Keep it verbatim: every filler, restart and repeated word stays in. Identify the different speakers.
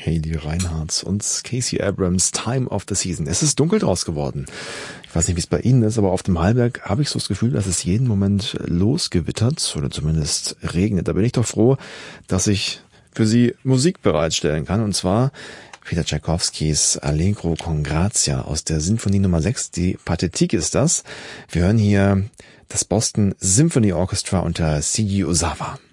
Speaker 1: Hayley Reinhardt und Casey Abrams, Time of the Season. Es ist dunkel draus geworden. Ich weiß nicht, wie es bei Ihnen ist, aber auf dem Hallberg habe ich so das Gefühl, dass es jeden Moment losgewittert oder zumindest regnet. Da bin ich doch froh, dass ich für Sie Musik bereitstellen kann, und zwar Peter Tschaikowskis Allegro con Grazia aus der Sinfonie Nummer sechs. Die Pathetique ist das. Wir hören hier das Boston Symphony Orchestra unter Seiji Ozawa.